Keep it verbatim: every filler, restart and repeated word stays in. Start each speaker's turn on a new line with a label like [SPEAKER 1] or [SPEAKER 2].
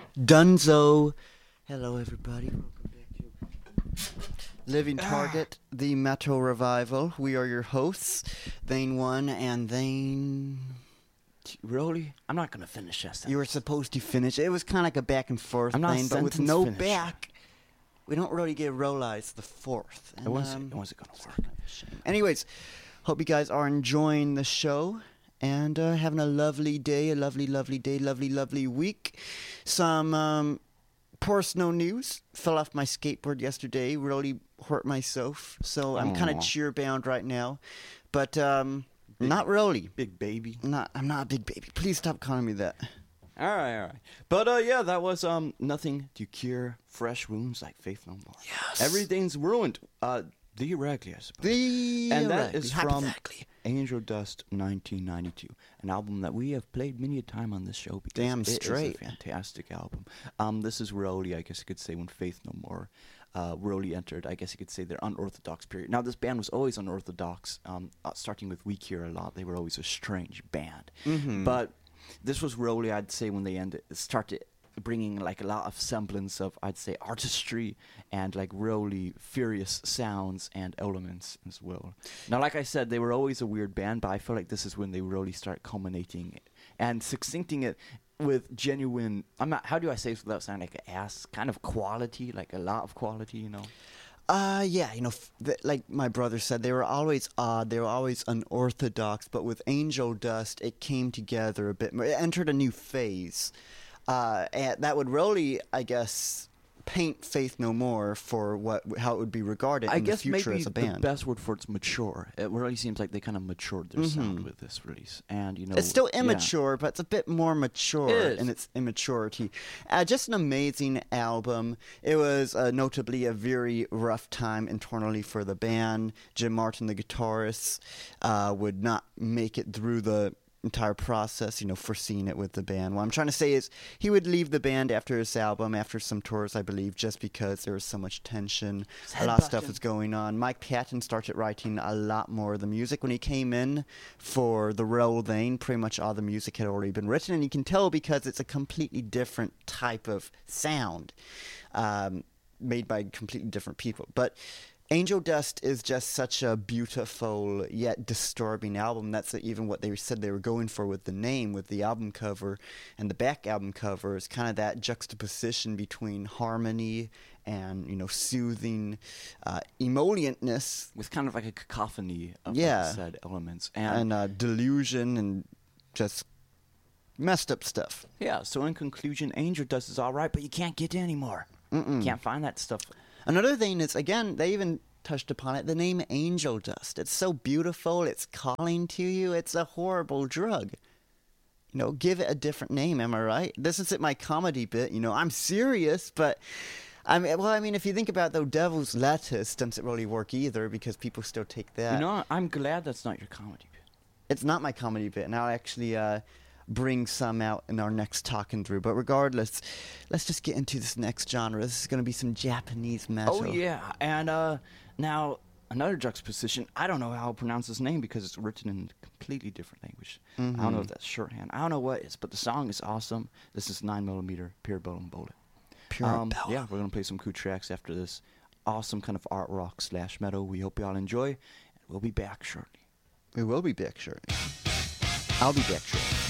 [SPEAKER 1] Dunzo. Hello, everybody. Welcome back to Living Target, the Metal Revival. We are your hosts, Thane one and Thane... Really?
[SPEAKER 2] I'm not going to finish this.
[SPEAKER 1] You were supposed to finish. It was kind of like a back and forth
[SPEAKER 2] I'm not
[SPEAKER 1] thing, but with
[SPEAKER 2] sentence
[SPEAKER 1] no
[SPEAKER 2] finisher.
[SPEAKER 1] back, we don't really get realized the fourth.
[SPEAKER 2] It wasn't, it wasn't going to work.
[SPEAKER 1] Anyways, hope you guys are enjoying the show and uh, having a lovely day, a lovely, lovely day, lovely, lovely week. Some um, personal news. Fell off my skateboard yesterday. Really hurt myself. So I'm kind of
[SPEAKER 2] Aw.
[SPEAKER 1] cheer bound right now. But um,
[SPEAKER 2] Big-
[SPEAKER 1] not really.
[SPEAKER 2] Big baby.
[SPEAKER 1] Not. I'm not a big baby. Please stop calling me that.
[SPEAKER 2] All right, all right. But uh, yeah, that was um nothing to cure fresh wounds like Faith No More.
[SPEAKER 1] Yes.
[SPEAKER 2] Everything's ruined. Uh, theoretically, I suppose.
[SPEAKER 1] The
[SPEAKER 2] and that is from
[SPEAKER 1] hypothetically.
[SPEAKER 2] Angel Dust nineteen ninety-two, an album that we have played many a time on this show because
[SPEAKER 1] Damn
[SPEAKER 2] it is
[SPEAKER 1] straight.
[SPEAKER 2] a fantastic album. Um, this is really, I guess you could say, when Faith No More uh, really entered, I guess you could say, their unorthodox period. Now, this band was always unorthodox, um, uh, starting with We Cure a lot. They were always a strange band.
[SPEAKER 1] Mhm.
[SPEAKER 2] But this was really, I'd say, when they ended, started bringing like a lot of semblance of, I'd say, artistry and like really furious sounds and elements as well. Now, like I said, they were always a weird band, but I feel like this is when they really start culminating it and succincting it with genuine, I'm not, how do I say this without sounding like an ass, kind of quality, like a lot of quality, you know?
[SPEAKER 1] Uh, yeah, you know, f- th- like my brother said, they were always odd, they were always unorthodox, but with Angel Dust, it came together a bit more. It entered a new phase. Uh, and that would really, I guess, paint Faith No More for what how it would be regarded
[SPEAKER 2] I
[SPEAKER 1] in
[SPEAKER 2] guess
[SPEAKER 1] the future
[SPEAKER 2] maybe
[SPEAKER 1] as a
[SPEAKER 2] the
[SPEAKER 1] band.
[SPEAKER 2] best word for it's mature. It really seems like they kind of matured their sound with this release, and you know,
[SPEAKER 1] It's still
[SPEAKER 2] yeah.
[SPEAKER 1] immature, but it's a bit more mature
[SPEAKER 2] It is.
[SPEAKER 1] in its immaturity. Uh, just an amazing album. It was uh, notably a very rough time internally for the band. Jim Martin, the guitarist, uh, would not make it through the entire process, you know, foreseeing it with the band. What I'm trying to say is he would leave the band after this album, after some tours, I believe, just because there was so much tension. A lot of stuff
[SPEAKER 2] headbutting.
[SPEAKER 1] was going on. Mike Patton started writing a lot more of the music. When he came in for the role, Thane, pretty much all the music had already been written, and you can tell because it's a completely different type of sound um, made by completely different people. But Angel Dust is just such a beautiful yet disturbing album. That's even what they said they were going for with the name, with the album cover and the back album cover. Is kind of that juxtaposition between harmony and, you know, soothing uh, emollientness
[SPEAKER 2] with kind of like a cacophony of
[SPEAKER 1] Yeah.
[SPEAKER 2] like said elements, and,
[SPEAKER 1] and uh, delusion and just messed up stuff.
[SPEAKER 2] yeah. So in conclusion, Angel Dust is all right, but you can't get it anymore.
[SPEAKER 1] Mm-mm.
[SPEAKER 2] Can't find that stuff.
[SPEAKER 1] Another thing is, again, they even touched upon it, the name Angel Dust. It's so beautiful. It's calling to you. It's a horrible drug. You know, give it a different name, am I right? This isn't my comedy bit. You know, I'm serious, but... I mean, well, I mean, if you think about it, though, Devil's Lettuce doesn't really work either because people still take that.
[SPEAKER 2] You know, I'm glad that's not your comedy bit.
[SPEAKER 1] It's not my comedy bit, and I'll actually uh, bring some out in our next talking through. But regardless, let's just get into this next genre. This is going to be some Japanese metal.
[SPEAKER 2] Oh yeah, and uh, now another juxtaposition. I don't know how to pronounce his name because it's written in a completely different language. I don't know
[SPEAKER 1] Mhm.
[SPEAKER 2] if that's shorthand. I don't know what it is, but the song is awesome. This is nine millimeter Pure Bone Bullet.
[SPEAKER 1] Pure
[SPEAKER 2] Um,
[SPEAKER 1] Bell.
[SPEAKER 2] yeah, we're gonna play some cool tracks after this awesome kind of art rock slash metal. We hope you all enjoy, and we'll be back shortly.
[SPEAKER 1] We will be back shortly. I'll be back shortly.